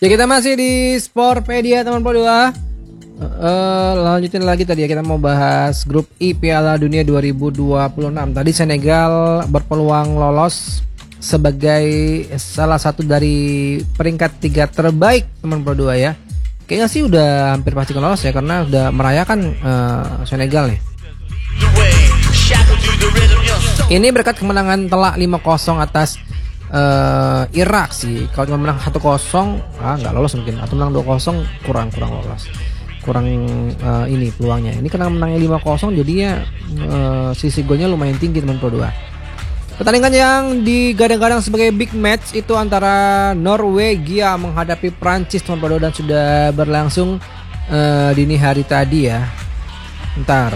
Ya kita masih di Sportpedia teman Podua. Lanjutin lagi tadi ya, kita mau bahas grup I Piala Dunia 2026. Tadi Senegal berpeluang lolos sebagai salah satu dari peringkat 3 terbaik teman Podua ya. Kayaknya sih udah hampir pastikan lolos ya, karena udah merayakan Senegal nih. Ini berkat kemenangan telak 5-0 atas Irak sih. Kalau cuma menang 1-0 nggak lolos mungkin, atau menang 2-0 kurang lolos, kurang ini peluangnya. Ini karena menangnya 5-0 jadinya sisi golnya lumayan tinggi teman Pro 2. Pertandingan yang digadang-gadang sebagai big match itu antara Norwegia menghadapi Prancis teman Pro 2, dan sudah berlangsung dini hari tadi ya. Ntar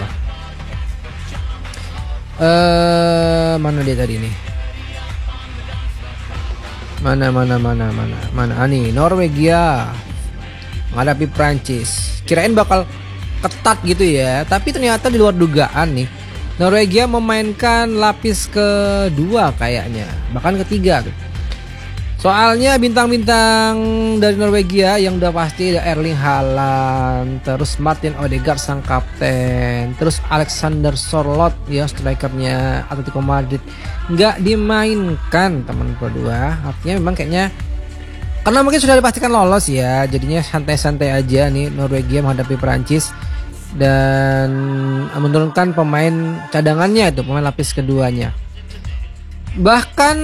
mana dia tadi nih? Mana nih, Norwegia menghadapi Prancis. Kirain bakal ketat gitu ya, tapi ternyata di luar dugaan nih. Norwegia memainkan lapis kedua kayaknya, bahkan ketiga tuh. Soalnya bintang-bintang dari Norwegia yang udah pasti ada Erling Haaland, terus Martin Odegaard sang kapten, terus Alexander Sørloth ya strikernya Atletico Madrid nggak dimainkan teman Pro 2. Artinya memang kayaknya karena mungkin sudah dipastikan lolos ya, jadinya santai-santai aja nih Norwegia menghadapi Prancis dan menurunkan pemain cadangannya itu, pemain lapis keduanya. Bahkan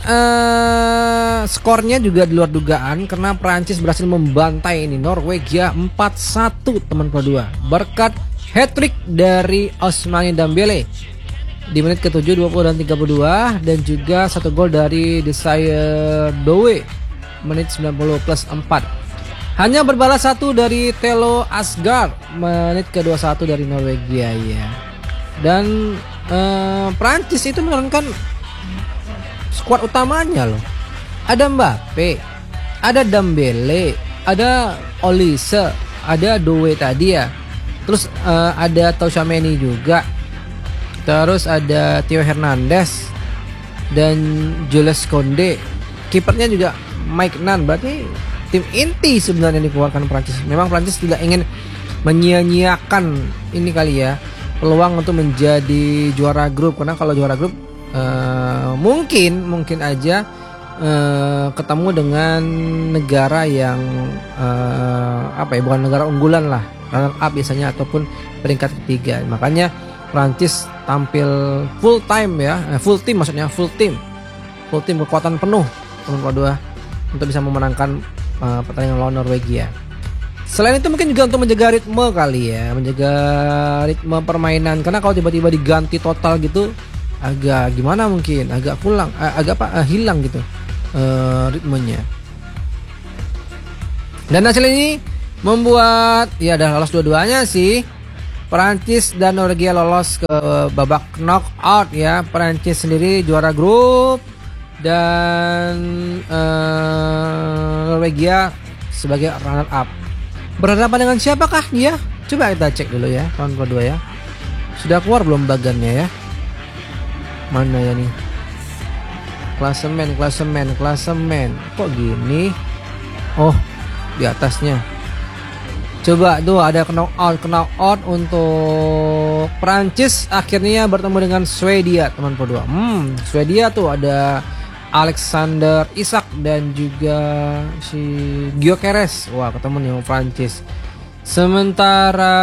skornya juga di luar dugaan karena Prancis berhasil membantai ini Norwegia 4-1 teman Pro 2 berkat hat-trick dari Ousmane Dembele di menit ke-7, 20 dan 32, dan juga satu gol dari Desire Doué menit 90 plus 4. Hanya berbalas satu dari Thelo Asgard menit ke-21 dari Norwegia ya. Dan Prancis itu menurunkan skuad utamanya loh. Ada Mbappe, ada Dembele, ada Olise, ada Doué tadi ya. Terus ada Tchouaméni juga. Terus ada Theo Hernandez dan Jules Koundé. Kipernya juga Mike Nan. Berarti tim inti sebenarnya dikeluarkan Prancis. Memang Prancis tidak ingin menyia-nyiakan ini kali ya, peluang untuk menjadi juara grup. Karena kalau juara grup mungkin aja ketemu dengan negara yang bukan negara unggulan lah, runner up biasanya, ataupun peringkat ketiga. Makanya Prancis tampil full time ya, full team kekuatan penuh teman Pro 2 untuk bisa memenangkan pertandingan lawan Norwegia. Selain itu mungkin juga untuk menjaga ritme kali ya, menjaga ritme permainan, karena kalau tiba-tiba diganti total gitu agak gimana, mungkin agak hilang gitu ritmenya. Dan hasil ini membuat ya udah lolos dua-duanya sih. Perancis dan Norwegia lolos ke babak knockout ya. Perancis sendiri juara grup dan Norwegia sebagai runner up. Berhadapan dengan siapakah dia? Coba kita cek dulu ya, tahun kedua ya. Sudah keluar belum bagannya ya? Mana ya nih? Klasemen. Kok gini? Oh, di atasnya. Coba tuh ada knockout untuk Prancis akhirnya bertemu dengan Swedia teman Pro 2. Swedia tuh ada Alexander Isak dan juga si Gyökeres. Wah, ketemu nih sama Prancis. Sementara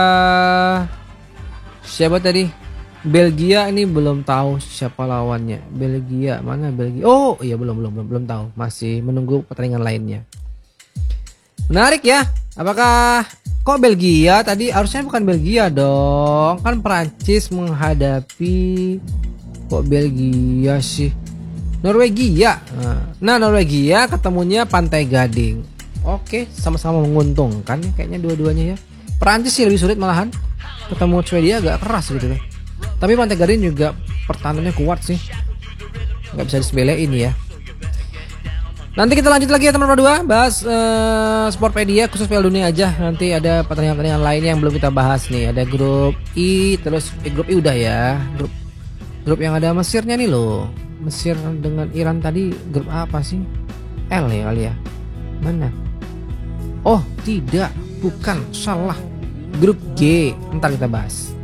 siapa tadi? Belgia ini belum tahu siapa lawannya. Belgia, mana Belgia? Oh, iya belum tahu. Masih menunggu pertandingan lainnya. Menarik ya. Apakah kok Belgia tadi? Harusnya bukan Belgia dong. Kan Prancis menghadapi, kok Belgia sih? Norwegia. Nah, Norwegia ketemunya Pantai Gading. Oke, sama-sama menguntungkan ya kayaknya dua-duanya ya. Prancis sih lebih sulit malahan. Ketemu Swedia agak keras gitu kan. Tapi Pantai Gading juga pertahanannya kuat sih. Nggak bisa disebelain ya. Nanti kita lanjut lagi ya teman-teman Pro 2, bahas Sportpedia khusus Piala Dunia aja. Nanti ada pertandingan-pertandingan lainnya yang belum kita bahas nih. Ada grup I, terus grup I udah ya. Grup yang ada Mesirnya nih loh. Mesir dengan Iran tadi grup apa sih? L ya kali ya. Mana? Oh tidak, bukan, salah. Grup G, ntar kita bahas.